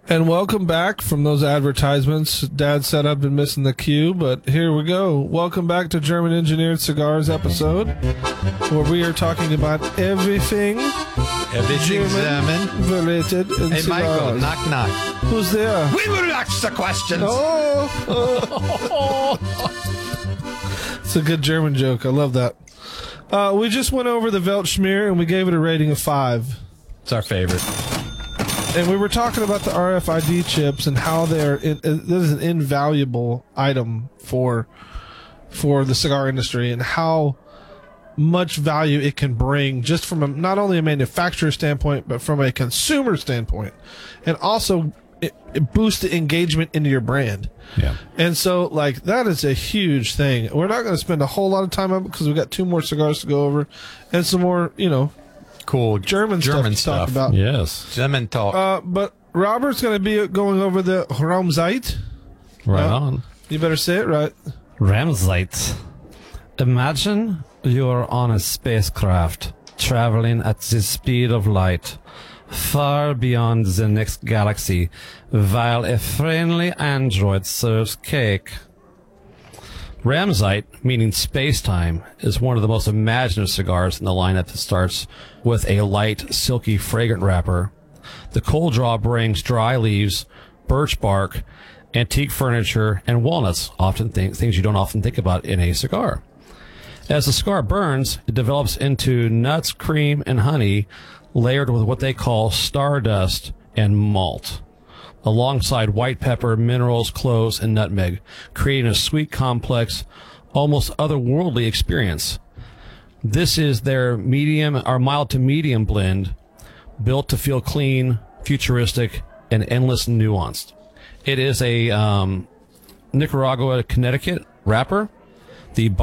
And welcome back from those advertisements. Dad said I've been missing the cue, but here we go. Welcome back to German Engineered Cigars episode, where we are talking about everything German related in Hey, cigars. Michael, knock, knock. Who's there? We will ask the questions. It's a good German joke. I love that. We just went over the Weltschmerz and we gave it a rating of 5. It's our favorite. And we were talking about the RFID chips and how this is an invaluable item for the cigar industry and how much value it can bring just from not only a manufacturer standpoint, but from a consumer standpoint. And also it boosts the engagement into your brand. Yeah. And so, like, that is a huge thing. We're not going to spend a whole lot of time on it because we've got 2 more cigars to go over and some more, Cool German stuff to talk about. Yes. German talk. But Robert's going to be going over the Ramzeit. Right on. You better say it right. Ramzeit. Imagine you're on a spacecraft traveling at the speed of light, far beyond the next galaxy, while a friendly android serves cake. Ramzeit, meaning space-time, is one of the most imaginative cigars in the lineup that starts with a light, silky, fragrant wrapper. The cold draw brings dry leaves, birch bark, antique furniture, and walnuts, often things you don't often think about in a cigar. As the cigar burns, it develops into nuts, cream, and honey, layered with what they call stardust and malt, alongside white pepper, minerals, cloves, and nutmeg, creating a sweet, complex, almost otherworldly experience. This is their medium or mild to medium blend, built to feel clean, futuristic, and endless nuanced. It is a Nicaragua, Connecticut wrapper. The